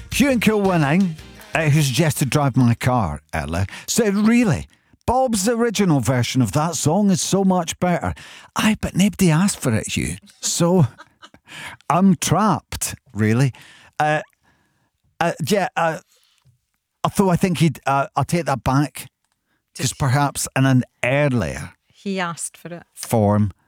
Hugh and Cool Winning, who suggested Drive My Car earlier, said, really, Bob's original version of that song is so much better. Aye, but nobody asked for it, Hugh. So I'm trapped, really. Although I think I'll take that back. Just perhaps in an earlier He asked for it. form.